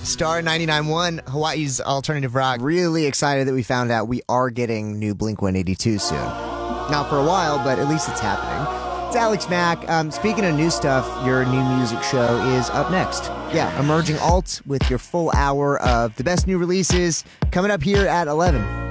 Star 99.1, Hawaii's alternative rock. Really excited that we found out we are getting new Blink-182 soon. Not for a while, but at least it's happening. It's Alex Mack. Speaking of new stuff, your new music show is up next. Yeah, Emerging Alt with your full hour of the best new releases coming up here at 11.